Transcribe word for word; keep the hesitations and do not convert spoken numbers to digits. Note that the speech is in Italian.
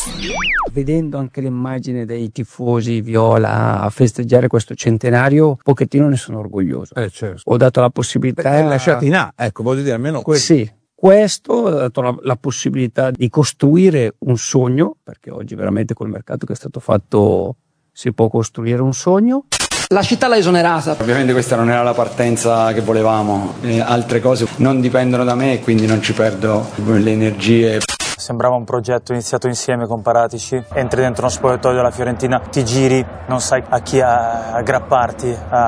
Vedendo anche l'immagine dei tifosi viola a festeggiare questo centenario, un pochettino ne sono orgoglioso. Eh, certo. Ho dato la possibilità. Perché lasciati in A, ecco, voglio dire, almeno questo. Sì, questo ha dato la, la possibilità di costruire un sogno, perché oggi veramente col mercato che è stato fatto si può costruire un sogno. La città l'ha esonerata. Ovviamente questa non era la partenza che volevamo, eh, altre cose non dipendono da me e quindi non ci perdo le energie. Sembrava un progetto iniziato insieme con Paratici. Entri dentro uno spogliatoio della Fiorentina, ti giri, non sai a chi aggrapparti, a